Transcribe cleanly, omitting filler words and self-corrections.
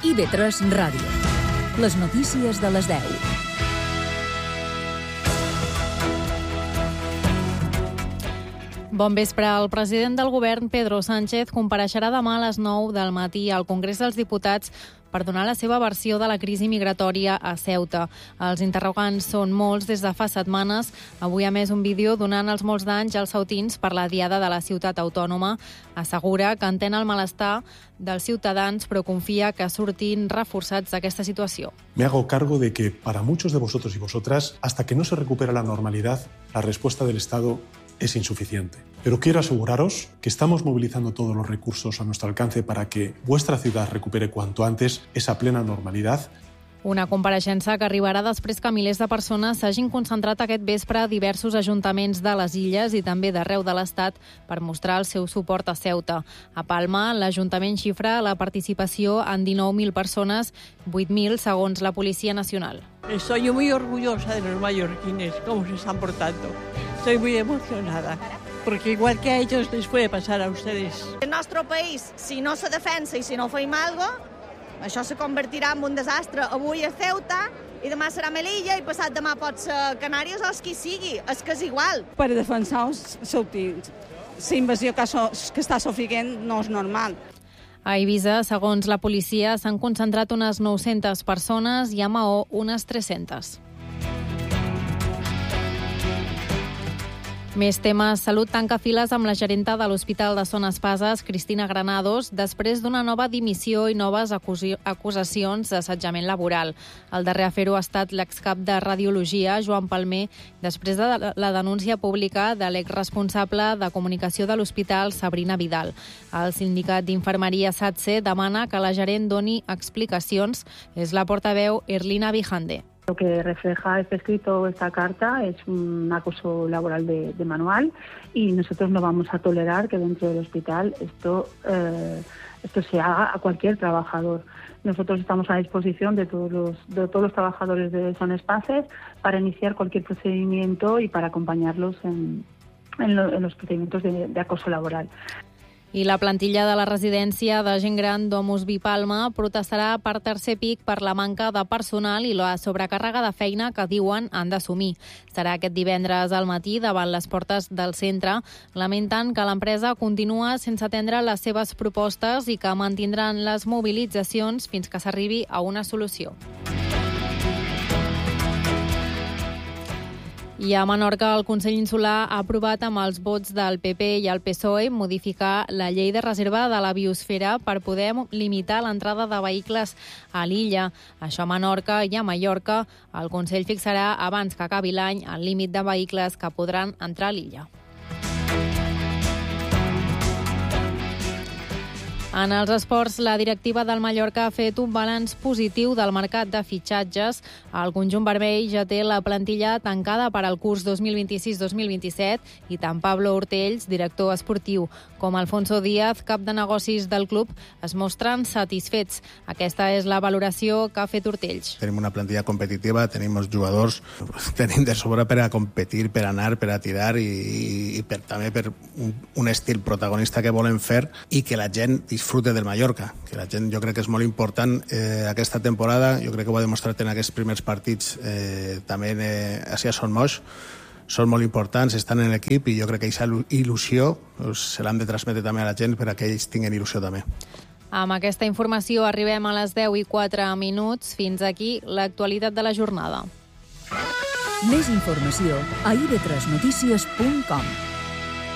IB3 Ràdio. Les notícies de les 10. Bon vespre. El president del govern, Pedro Sánchez, compareixerà demà a les 9 del matí al Congrés dels Diputats per donar la seva versió de la crisi migratòria a Ceuta. Els interrogants són molts des de fa setmanes. Avui, a més, un vídeo donant els molts d'anys als ceutins per la diada de la ciutat autònoma. Assegura que entén el malestar dels ciutadans, però confia que surtin reforçats d'aquesta situació. Me hago cargo de que para muchos de vosotros y vosotras, hasta que no se recupera la normalidad, la respuesta del Estado es insuficiente. Pero quiero aseguraros que estamos movilizando todos los recursos a nuestro alcance para que vuestra ciudad recupere cuanto antes esa plena normalidad. Una compareixença que arribarà després que milers de persones s'hagin concentrat aquest vespre a diversos ajuntaments de les illes i també d'arreu de l'Estat per mostrar el seu suport a Ceuta. A Palma, l'Ajuntament xifra la participació en 19.000 persones, 8.000 segons la Policia Nacional. Estoy muy orgullosa de los mallorquines, cómo se están portando. Estoy muy emocionada, porque igual que a ellos les puede pasar a ustedes. El nostre país, si no se defensa i si no fem alguna cosa, això se convertirà en un desastre. Avui a Ceuta, i demà serà Melilla, i passat demà pot ser Canàries o qui sigui. És que és igual. Per defensar els ceutins. La invasió que està sofrint no és normal. A Eivissa, segons la policia, s'han concentrat unes 900 persones i a Maó unes 300. Més temes. Salut tanca files amb la gerenta de l'Hospital de Son Espases, Cristina Granados, després d'una nova dimissió i noves acusacions d'assetjament laboral. El darrer a fer-ho ha estat l'excap de Radiologia, Joan Palmer, després de la denúncia pública de l'exresponsable de comunicació de l'hospital, Sabrina Vidal. El sindicat d'infermeria SATSE demana que la gerent doni explicacions. És la portaveu Erlina Vijande. Lo que refleja este escrito, esta carta, es un acoso laboral de manual y nosotros no vamos a tolerar que dentro del hospital esto se haga a cualquier trabajador. Nosotros estamos a disposición de todos los trabajadores de Son Espases para iniciar cualquier procedimiento y para acompañarlos en los procedimientos de acoso laboral. I la plantilla de la residència de gent gran Domus Bipalma protestarà per tercer pic per la manca de personal i la sobrecàrrega de feina que diuen han d'assumir. Serà aquest divendres al matí davant les portes del centre, lamentant que l'empresa continua sense atendre les seves propostes i que mantindran les mobilitzacions fins que s'arribi a una solució. I a Menorca, el Consell Insular ha aprovat amb els vots del PP i el PSOE modificar la llei de reserva de la biosfera per poder limitar l'entrada de vehicles a l'illa. Això a Menorca i a Mallorca. El Consell fixarà abans que acabi l'any el límit de vehicles que podran entrar a l'illa. En els esports, la directiva del Mallorca ha fet un balanç positiu del mercat de fitxatges. El conjunt vermell ja té la plantilla tancada per al curs 2026-2027 i tant Pablo Ortells, director esportiu, com Alfonso Díaz, cap de negocis del club, es mostren satisfets. Aquesta és la valoració que ha fet Ortells. Tenim una plantilla competitiva, tenim els jugadors, tenim de sobre per a competir, per anar, per a tirar i també per un estil protagonista que volem fer i que la gent disfrute del Mallorca, que la gent jo crec que és molt important aquesta temporada, jo crec que ho ha demostrat en aquests primers partits també a Son Moix, són molt importants, estan en l'equip i jo crec que aquesta il·lusió se l'han de transmetre també a la gent per a que ells tinguin il·lusió també. Amb aquesta informació arribem a les 10:04. Fins aquí l'actualitat de la jornada. Més informació a ib3notícies.com.